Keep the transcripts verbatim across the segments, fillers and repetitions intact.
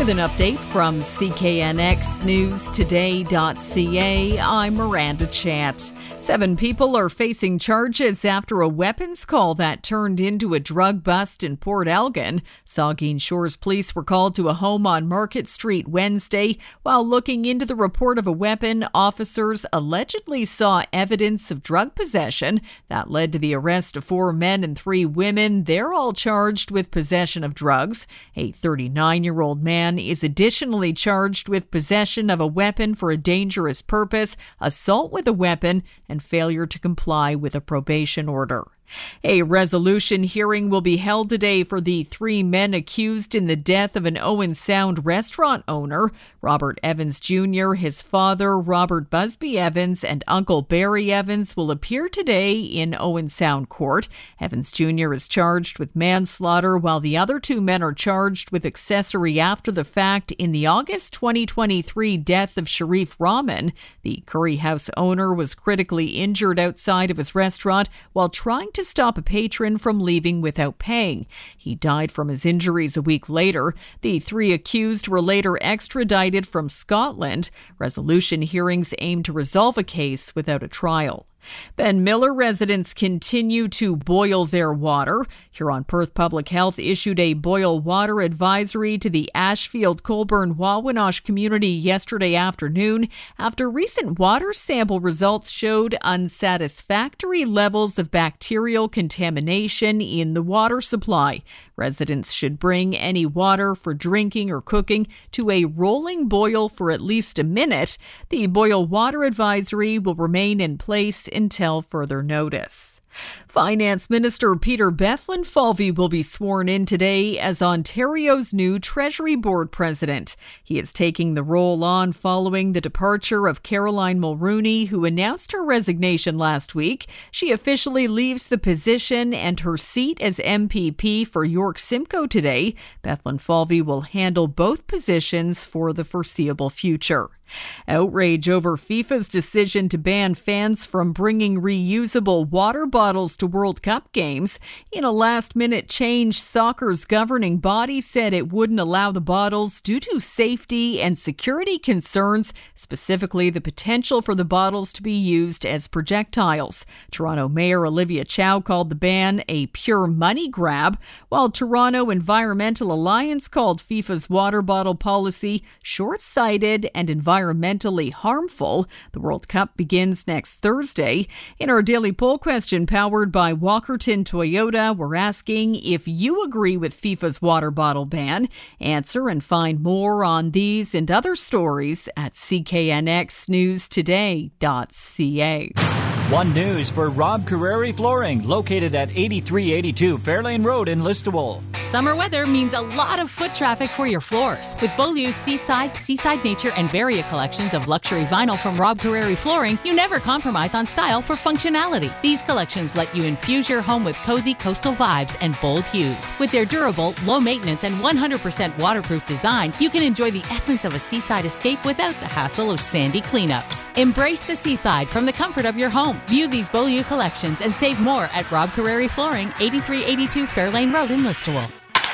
With an update from C K N X News Today dot C A, I'm Miranda Chant. Seven people are facing charges after a weapons call that turned into a drug bust in Port Elgin. Saugeen Shores police were called to a home on Market Street Wednesday. While looking into the report of a weapon, officers allegedly saw evidence of drug possession. That led to the arrest of four men and three women. They're all charged with possession of drugs. A thirty-nine-year-old man is additionally charged with possession of a weapon for a dangerous purpose, assault with a weapon, and failure to comply with a probation order. A resolution hearing will be held today for the three men accused in the death of an Owen Sound restaurant owner. Robert Evans Junior, his father, Robert Busby Evans, and Uncle Barry Evans will appear today in Owen Sound Court. Evans Junior is charged with manslaughter, while the other two men are charged with accessory after the fact in the August twenty twenty-three death of Sharif Rahman. The Curry House owner was critically injured outside of his restaurant while trying to stop a patron from leaving without paying. He died from his injuries a week later. The three accused were later extradited from Scotland. Resolution hearings aim to resolve a case without a trial. Ben Miller residents continue to boil their water. Huron Perth Public Health issued a boil water advisory to the Ashfield, Colborne, Wawanosh community yesterday afternoon after recent water sample results showed unsatisfactory levels of bacterial contamination in the water supply. Residents should bring any water for drinking or cooking to a rolling boil for at least a minute. The boil water advisory will remain in place until further notice. Finance Minister Peter Bethlenfalvy will be sworn in today as Ontario's new Treasury Board President. He is taking the role on following the departure of Caroline Mulrooney, who announced her resignation last week. She officially leaves the position and her seat as M P P for York Simcoe today. Bethlenfalvy will handle both positions for the foreseeable future. Outrage over FIFA's decision to ban fans from bringing reusable water bottles to World Cup games. In a last-minute change, soccer's governing body said it wouldn't allow the bottles due to safety and security concerns, specifically the potential for the bottles to be used as projectiles. Toronto Mayor Olivia Chow called the ban a pure money grab, while Toronto Environmental Alliance called FIFA's water bottle policy short-sighted and environmental. environmentally harmful. The World Cup begins next Thursday. In our daily poll question powered by Walkerton Toyota, we're asking if you agree with FIFA's water bottle ban. Answer and find more on these and other stories at C K N X News Today dot C A. One News for Rob Carreri Flooring, located at eighty-three eighty-two Fairlane Road in Listowel. Summer weather means a lot of foot traffic for your floors. With Beaulieu's Seaside, Seaside Nature, and Varia collections of luxury vinyl from Rob Carreri Flooring, you never compromise on style for functionality. These collections let you infuse your home with cozy coastal vibes and bold hues. With their durable, low maintenance, and one hundred percent waterproof design, you can enjoy the essence of a seaside escape without the hassle of sandy cleanups. Embrace the seaside from the comfort of your home. View these Beaulieu collections and save more at Rob Carreri Flooring, eighty-three eighty-two Fairlane Road in Listowel.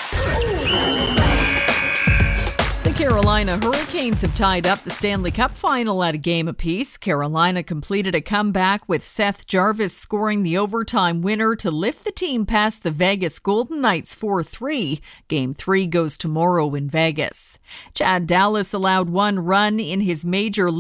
The Carolina Hurricanes have tied up the Stanley Cup final at a game apiece. Carolina completed a comeback with Seth Jarvis scoring the overtime winner to lift the team past the Vegas Golden Knights four three. Game three goes tomorrow in Vegas. Chad Dallas allowed one run in his major league